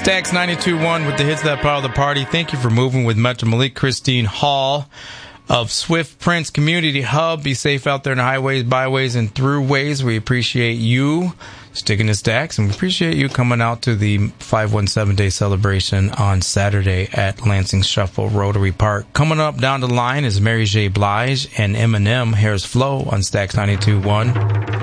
Stax 92.1 with the hits that power the party. Thank you for moving with Metro Malik. Christine Hall of Swift Prince Community Hub. Be safe out there in the highways, byways, and throughways. We appreciate you sticking to Stax, and we appreciate you coming out to the 517-day celebration on Saturday at Lansing Shuffle Rotary Park. Coming up down the line is Mary J. Blige and Eminem, Hair's Flow on Stax 92.1.